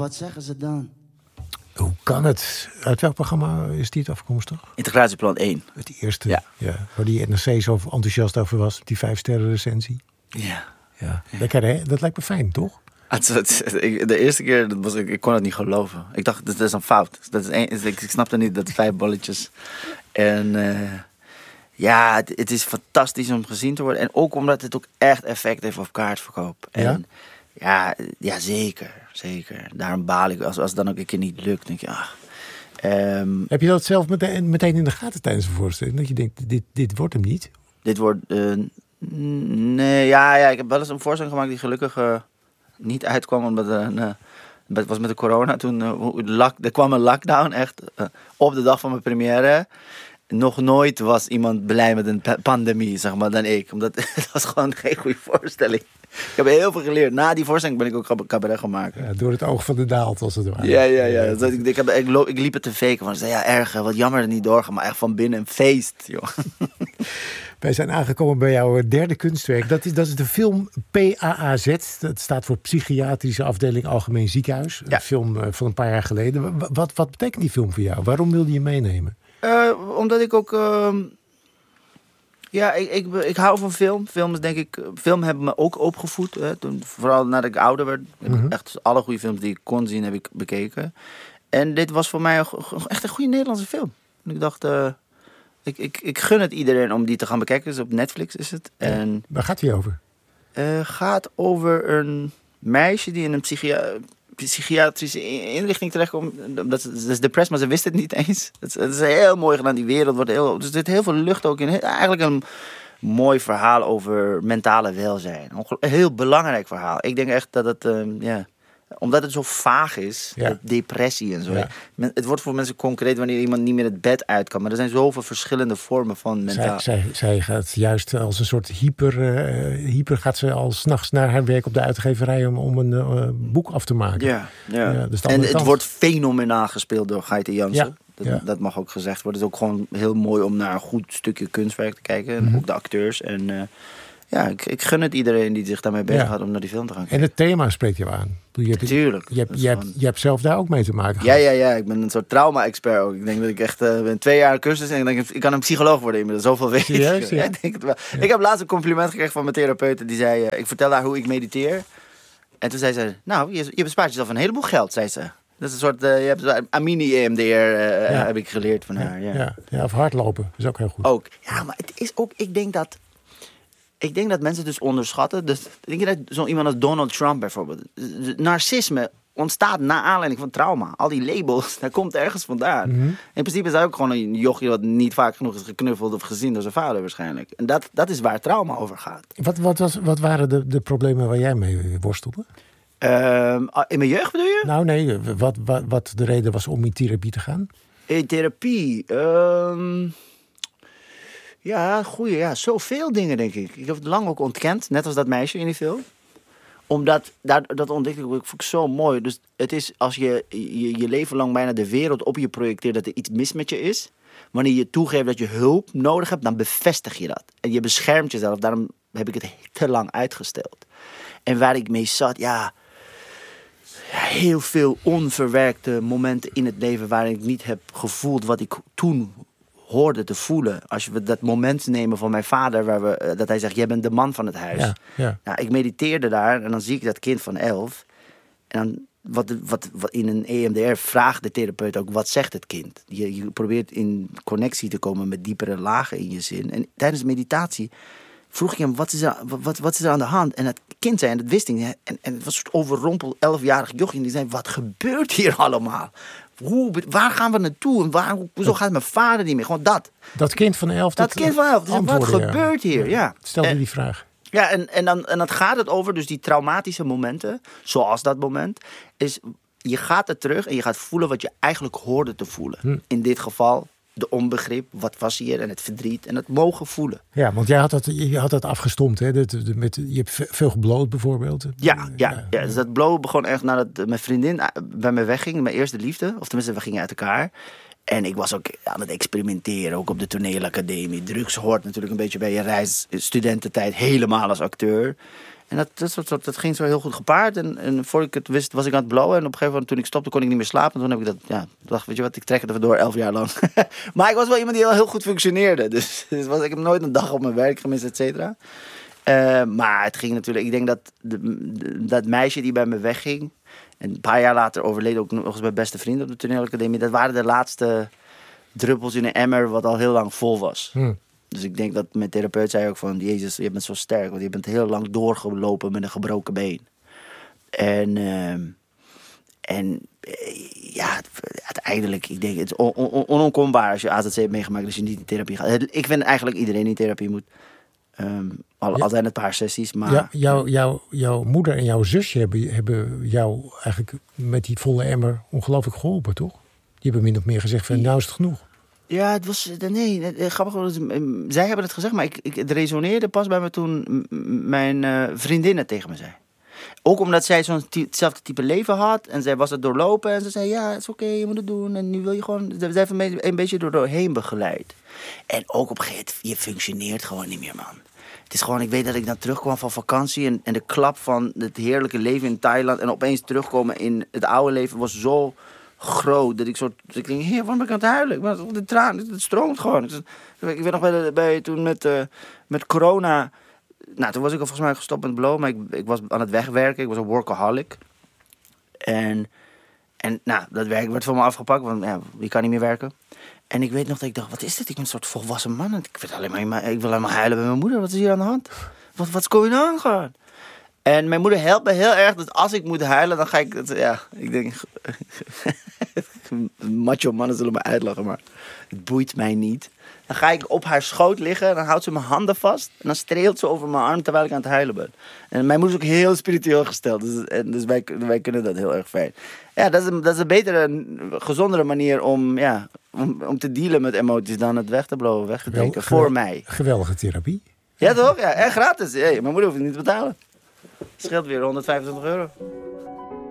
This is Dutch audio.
wat zeggen ze dan? Hoe kan het? Uit welk programma is dit afkomstig? Integratieplan 1. Het eerste, ja. Waar die NRC zo enthousiast over was. Die 5-sterren recensie. Ja. Dat lijkt me fijn, toch? De eerste keer, ik kon het niet geloven. Ik dacht, dat is een fout. Ik snapte niet dat 5 bolletjes. En het is fantastisch om gezien te worden. En ook omdat het ook echt effect heeft op kaartverkoop. En ja, zeker. Daarom baal ik. Als het dan ook een keer niet lukt, denk je, Heb je dat zelf meteen in de gaten tijdens de voorstelling? Dat je denkt, dit wordt hem niet? Dit wordt... nee, ja, ik heb wel eens een voorstelling gemaakt die gelukkig niet uitkwam. Omdat het was met de corona. Toen er kwam een lockdown echt op de dag van mijn première. Nog nooit was iemand blij met een pandemie, zeg maar, dan ik. Omdat het was gewoon geen goede voorstelling. Ik heb heel veel geleerd. Na die voorstelling ben ik ook cabaret gaan maken. Ja, door het oog van de daald, als het ware. Ja. Ik liep het te faken. Van, ja, erg, wat jammer dat het niet doorgaat. Maar echt van binnen een feest, joh. Wij zijn aangekomen bij jouw derde kunstwerk. Dat is de film PAAZ. Dat staat voor Psychiatrische Afdeling Algemeen Ziekenhuis. Een film van een paar jaar geleden. Wat betekent die film voor jou? Waarom wilde je meenemen? Omdat ik ook... ik hou van film. Film hebben me ook opgevoed. Hè. Vooral nadat ik ouder werd. Heb ik echt alle goede films die ik kon zien, heb ik bekeken. En dit was voor mij echt een goede Nederlandse film. En ik dacht... Ik gun het iedereen om die te gaan bekijken. Dus op Netflix is het. Ja. En, waar gaat die over? Gaat over een meisje die in een psychiatrische inrichting terechtkomt. Dat is depressed, maar ze wist het niet eens. Het is heel mooi gedaan. Die wereld wordt heel... Er zit heel veel lucht ook in. Eigenlijk een mooi verhaal over mentale welzijn. Een heel belangrijk verhaal. Ik denk echt dat het... omdat het zo vaag is, depressie en zo. Ja. Het wordt voor mensen concreet wanneer iemand niet meer het bed uit kan. Maar er zijn zoveel verschillende vormen van mentaal. Zij gaat juist als een soort hyper gaat ze al 's nachts naar haar werk op de uitgeverij om een boek af te maken. Ja, dus en het wordt fenomenaal gespeeld door Gaite Jansen. Dat mag ook gezegd worden. Het is ook gewoon heel mooi om naar een goed stukje kunstwerk te kijken. En ook de acteurs. En ik gun het iedereen die zich daarmee bezighoudt om naar die film te gaan kijken. En het thema spreekt je aan. Tuurlijk. Je hebt zelf daar ook mee te maken gehad. Ja. Ik ben een soort trauma-expert ook. Ik denk dat ik echt ben 2 jaar cursus en ik kan een psycholoog worden inmiddels. Zoveel weet ik. Serieus, ja? Ik denk het wel. Ik heb laatst een compliment gekregen van mijn therapeut. Die zei, ik vertel haar hoe ik mediteer. En toen zei ze, nou, je bespaart jezelf een heleboel geld, zei ze. Dat is een soort, je hebt Amini-EMDR heb ik geleerd van haar. Ja, of hardlopen is ook heel goed. Ook. Ja, maar het is ook, ik denk dat mensen dus onderschatten. Dus denk je dat zo iemand als Donald Trump bijvoorbeeld... Narcisme ontstaat naar aanleiding van trauma. Al die labels, dat komt ergens vandaan. In principe is hij ook gewoon een jochie... wat niet vaak genoeg is geknuffeld of gezien door zijn vader waarschijnlijk. En dat is waar trauma over gaat. Wat waren de problemen waar jij mee worstelde? In mijn jeugd bedoel je? Nou nee, wat de reden was om in therapie te gaan? In therapie... zoveel dingen denk ik. Ik heb het lang ook ontkend, net als dat meisje in die film. Omdat, dat ontdekte ik zo mooi. Dus het is als je leven lang bijna de wereld op je projecteert dat er iets mis met je is. Wanneer je toegeeft dat je hulp nodig hebt, dan bevestig je dat. En je beschermt jezelf. Daarom heb ik het te lang uitgesteld. En waar ik mee zat, heel veel onverwerkte momenten in het leven waarin ik niet heb gevoeld wat ik toen hoorde te voelen. Als we dat moment nemen van mijn vader, dat hij zegt, jij bent de man van het huis. Ja. Nou, ik mediteerde daar en dan zie ik dat kind van 11. En dan wat in een EMDR vraagt de therapeut ook, wat zegt het kind? Je probeert in connectie te komen met diepere lagen in je zin. En tijdens meditatie vroeg ik hem, wat is er aan de hand? En het kind zei, en dat wist ik niet. En het was een soort overrompeld 11-jarig jochie. En die zei, wat gebeurt hier allemaal? Waar gaan we naartoe? En hoezo gaat mijn vader niet meer? Gewoon dat. Dat kind van 11. Dat kind van 11. Dus wat gebeurt hier? Ja. Stelde die vraag. Ja, en dan gaat het over dus die traumatische momenten. Zoals dat moment. Is, je gaat er terug en je gaat voelen wat je eigenlijk hoorde te voelen. In dit geval de onbegrip. Wat was hier? En het verdriet. En het mogen voelen. Ja, want je had dat afgestompt. Hè? Je hebt veel gebloot bijvoorbeeld. Ja. Dus dat blowen begon echt nadat mijn vriendin bij me wegging. Mijn eerste liefde. Of tenminste, we gingen uit elkaar. En ik was ook aan het experimenteren. Ook op de toneelacademie. Drugs hoort natuurlijk een beetje bij je studententijd. Helemaal als acteur. En dat ging zo heel goed gepaard. En voor ik het wist, was ik aan het blowen. En op een gegeven moment, toen ik stopte, kon ik niet meer slapen. En toen heb ik dacht, weet je wat, ik trek het even door 11 jaar lang. Maar ik was wel iemand die heel goed functioneerde. Dus ik heb nooit een dag op mijn werk gemist, et cetera. Maar het ging natuurlijk... Ik denk dat meisje die bij me wegging... En een paar jaar later overleed ook nog eens mijn beste vriend op de toneelacademie. Dat waren de laatste druppels in een emmer wat al heel lang vol was. Dus ik denk dat mijn therapeut zei ook van... Jezus, je bent zo sterk, want je bent heel lang doorgelopen met een gebroken been. En uiteindelijk, ik denk, het is onontkombaar als je AZC hebt meegemaakt, als je niet in therapie gaat. Ik vind eigenlijk iedereen in therapie moet. Al zijn het een paar sessies, maar... Jouw moeder en jouw zusje hebben jou eigenlijk met die volle emmer ongelooflijk geholpen, toch? Die hebben min of meer gezegd van, nou is het genoeg. Ja, het was... Nee, grappig. Zij hebben het gezegd, maar het resoneerde pas bij me toen mijn vriendinnen tegen me zei. Ook omdat zij hetzelfde type leven had. En zij was het doorlopen. En ze zei, ja, het is oké, je moet het doen. En nu wil je gewoon... Zij heeft me een beetje doorheen begeleid. En ook op een gegeven moment, je functioneert gewoon niet meer, man. Het is gewoon, ik weet dat ik dan terugkwam van vakantie. En de klap van het heerlijke leven in Thailand. En opeens terugkomen in het oude leven was zo groot. Dat ik denk, heer, waarom ben ik aan het huilen? De traan, het stroomt gewoon. Ik weet nog toen met corona... Nou, toen was ik al volgens mij gestopt met blowen, maar ik was aan het wegwerken. Ik was een workaholic. En nou, dat werk werd van me afgepakt, want je kan niet meer werken. En ik weet nog dat ik dacht, wat is dit? Ik ben een soort volwassen man. Ik wil alleen maar huilen bij mijn moeder. Wat is hier aan de hand? Wat is going on gewoon? En mijn moeder helpt me heel erg dat als ik moet huilen, dan ga ik... ik denk... macho mannen zullen me uitlachen, maar het boeit mij niet. Dan ga ik op haar schoot liggen, dan houdt ze mijn handen vast en dan streelt ze over mijn arm terwijl ik aan het huilen ben. En mijn moeder is ook heel spiritueel gesteld, dus wij kunnen dat heel erg fijn. Ja, dat is een betere, gezondere manier om te dealen met emoties dan het weg te blowen, weg te denken, voor mij. Geweldige therapie. Ja toch? Ja, en gratis. Hey, mijn moeder hoeft het niet te betalen. Het scheelt weer €125.